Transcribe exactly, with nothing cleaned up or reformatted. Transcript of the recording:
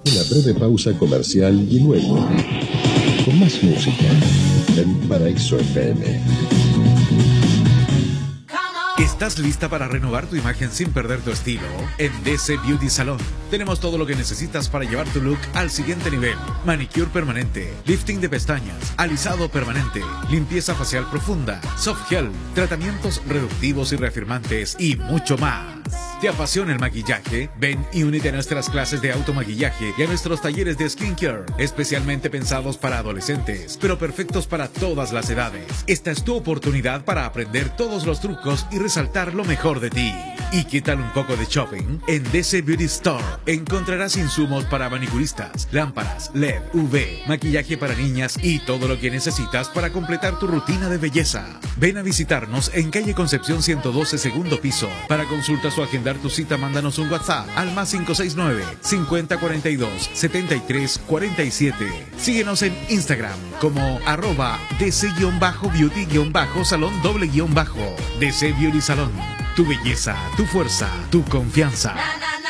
Una breve pausa comercial y luego, con más música, en Paraíso F M. ¿Estás lista para renovar tu imagen sin perder tu estilo? En D C Beauty Salon tenemos todo lo que necesitas para llevar tu look al siguiente nivel. Manicure permanente, lifting de pestañas, alisado permanente, limpieza facial profunda, soft gel, tratamientos reductivos y reafirmantes y mucho más. ¿Te apasiona el maquillaje? Ven y únete a nuestras clases de automaquillaje y a nuestros talleres de skincare, especialmente pensados para adolescentes, pero perfectos para todas las edades. Esta es tu oportunidad para aprender todos los trucos y resaltar lo mejor de ti. ¿Y qué tal un poco de shopping? En D C Beauty Store encontrarás insumos para manicuristas, lámparas, L E D, U V, maquillaje para niñas y todo lo que necesitas para completar tu rutina de belleza. Ven a visitarnos en calle Concepción ciento doce, segundo piso. Para consultas o agendar tu cita, mándanos un WhatsApp al más cinco seis nueve, cincuenta cuarenta y dos, setenta y tres cuarenta y siete. Síguenos en Instagram como arroba dc-beauty-salón doble guión bajo. D C Beauty Salón. Tu belleza, tu fuerza, tu confianza.